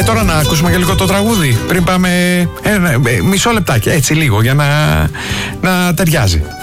τώρα να ακούσουμε και λίγο το τραγούδι πριν πάμε. Μισό λεπτάκι, έτσι λίγο, για να ταιριάζει.